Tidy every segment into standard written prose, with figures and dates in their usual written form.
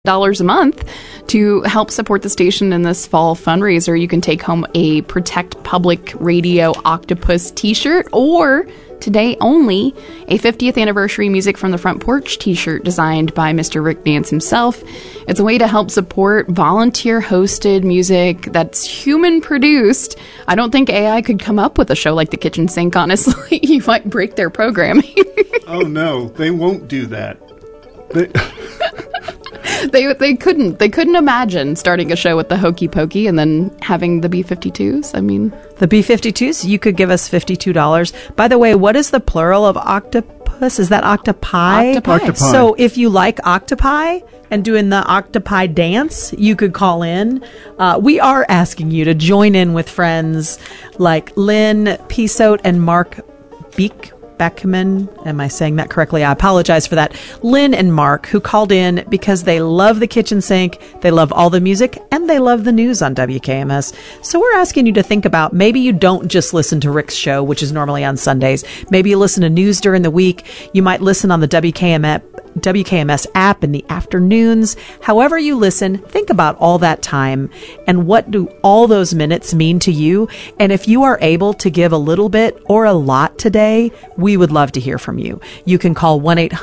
a month to help support the station in this fall fundraiser. You can take home a Protect Public Radio Octopus t-shirt, or today only, a 50th anniversary Music from the Front Porch t-shirt designed by Mr. Rick Nance himself. It's a way to help support volunteer-hosted music that's human-produced. I don't think AI could come up with a show like The Kitchen Sink, honestly. You might break their programming. Oh, no, they won't do that. They couldn't imagine starting a show with the Hokey Pokey and then having the B-52s. I mean, the B-52s, you could give us $52. By the way, what is the plural of octopus? Is that octopi? Octopi. So if you like octopi and doing the octopi dance, you could call in. We are asking you to join in with friends like Lynn Pisote and Mark Beckman. Am I saying that correctly? I apologize for that. Lynn and Mark, who called in because they love the kitchen sink, they love all the music, and they love the news on WKMS. So we're asking you to think about, maybe you don't just listen to Rick's show, which is normally on Sundays. Maybe you listen to news during the week. You might listen on the WKMS app in the afternoons. However you listen, think about all that time and what do all those minutes mean to you. And if you are able to give a little bit or a lot today, we would love to hear from you. You can call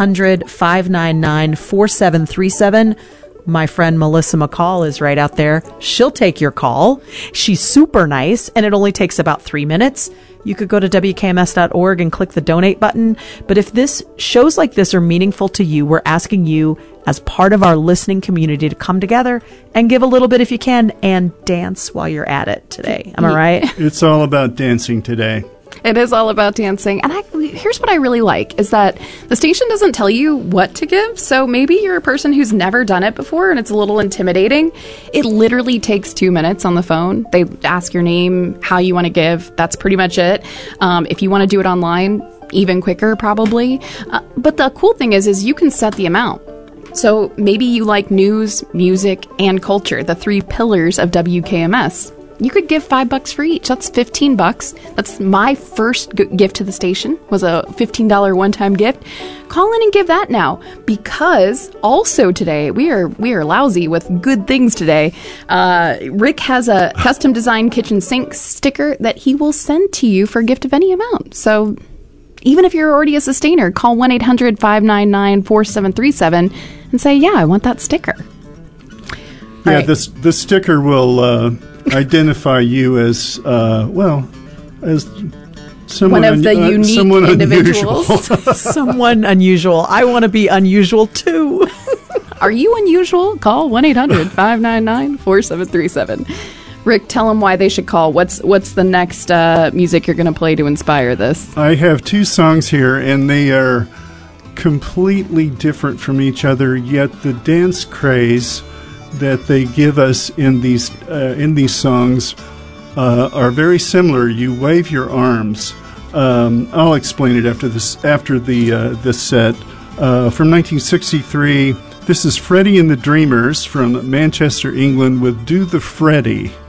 1-800-599-4737. My friend Melissa McCall is right out there. She'll take your call. She's super nice, and it only takes about 3 minutes. You could go to WKMS.org and click the donate button. But if shows like this are meaningful to you, we're asking you as part of our listening community to come together and give a little bit if you can, and dance while you're at it today. Am I right? It's all about dancing today. It is all about dancing. And here's what I really like, is that the station doesn't tell you what to give. So maybe you're a person who's never done it before and it's a little intimidating. It literally takes 2 minutes on the phone. They ask your name, how you want to give. That's pretty much it. If you want to do it online, even quicker probably. But the cool thing is you can set the amount. So maybe you like news, music, and culture, the 3 pillars of WKMS. You could give $5 for each. That's $15. That's my first gift to the station, was a $15 one-time gift. Call in and give that now, because also today we are lousy with good things today. Rick has a custom designed kitchen sink sticker that he will send to you for a gift of any amount. So even if you're already a sustainer, call 1-800-599-4737 and say, yeah, I want that sticker. Yeah, right. the sticker will identify you as as someone one of the unique someone individuals. Unusual. Someone unusual. I want to be unusual too. Are you unusual? Call 1-800-599-4737. Rick, tell them why they should call. What's the next music you're going to play to inspire this? I have 2 songs here, and they are completely different from each other, yet the dance craze that they give us in these songs are very similar. You wave your arms. I'll explain it after the set. From 1963, this is Freddie and the Dreamers from Manchester, England, with "Do the Freddie."